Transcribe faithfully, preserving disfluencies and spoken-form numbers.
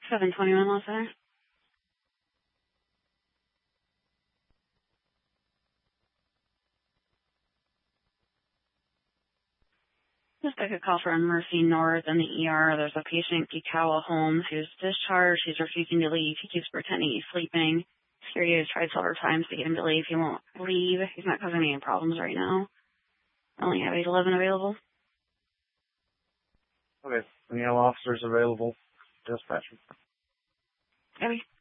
seven twenty-one Los Center. Just took a call from Mercy North in the E R. There's a patient, Gikawa Holmes, who's discharged. He's refusing to leave. He keeps pretending he's sleeping. Security has tried several times to get him to leave. He won't leave. He's not causing any problems right now. I only have eight eleven available. Okay. Any other officers available? Dispatcher. Abby.